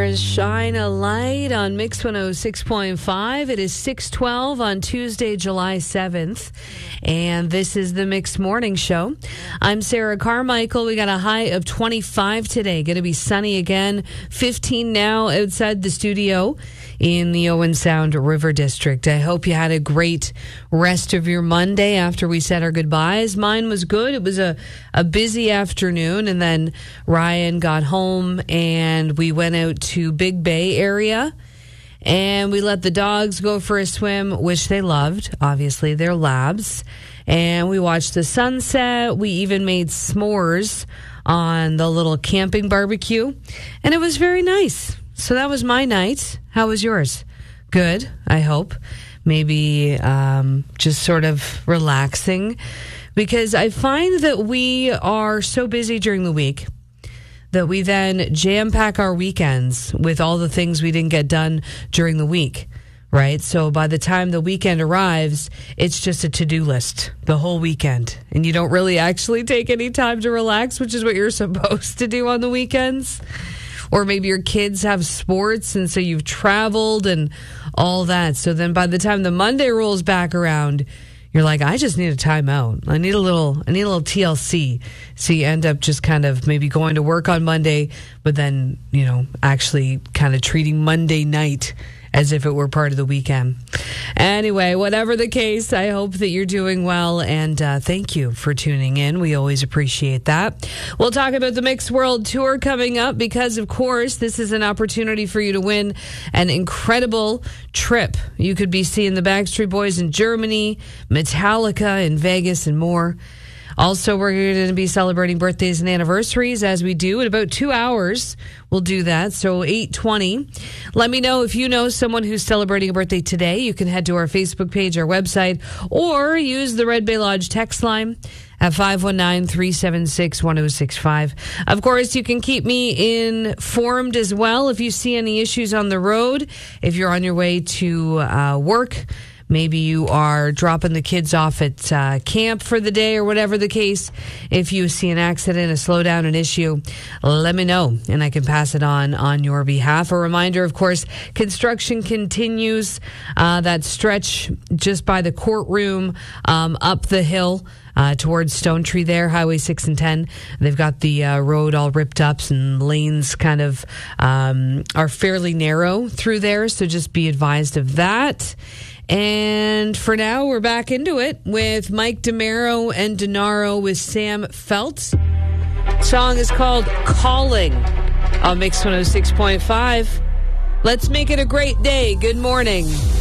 stars shine a light on Mix 106.5. It is 6:12 on Tuesday, July 7th, and this is the Mix Morning Show. I'm Sarah Carmichael. We got a high of 25 today. Going to be sunny again. 15 now outside the studio in the Owen Sound River District. I hope you had a great rest of your Monday after we said our goodbyes. Mine was good. It was a busy afternoon, and then Ryan got home and we went out to Big Bay area and we let the dogs go for a swim, which they loved. Obviously, they're labs. And we watched the sunset. We even made s'mores on the little camping barbecue, and it was very nice. So that was my night. How was yours? Good, I hope. Maybe just sort of relaxing, because I find that we are so busy during the week that we then jam-pack our weekends with all the things we didn't get done during the week, right? So by the time the weekend arrives, it's just a to-do list the whole weekend, and you don't really actually take any time to relax, which is what you're supposed to do on the weekends. Or maybe your kids have sports, and so you've traveled and all that. So then by the time the Monday rolls back around, you're like, I just need a timeout. I need a little TLC. So you end up just kind of maybe going to work on Monday, but then, actually kind of treating Monday night as if it were part of the weekend. Anyway, whatever the case, I hope that you're doing well, and thank you for tuning in. We always appreciate that. We'll talk about the Mix World Tour coming up because, of course, this is an opportunity for you to win an incredible trip. You could be seeing the Backstreet Boys in Germany, Metallica in Vegas, and more. Also, we're going to be celebrating birthdays and anniversaries as we do. In about 2 hours, we'll do that. So 8:20. Let me know if you know someone who's celebrating a birthday today. You can head to our Facebook page, our website, or use the Red Bay Lodge text line at 519-376-1065. Of course, you can keep me informed as well if you see any issues on the road, if you're on your way to work. Maybe you are dropping the kids off at camp for the day or whatever the case. If you see an accident, a slowdown, an issue, let me know and I can pass it on your behalf. A reminder, of course, construction continues. That stretch just by the courtroom up the hill towards Stone Tree there, Highway 6 and 10. They've got the road all ripped up, and lanes kind of are fairly narrow through there, so just be advised of that. And for now, we're back into it with Mike DeMero and Denaro with Sam Felt. Song is called Calling on Mix 106.5. Let's make it a great day. Good morning.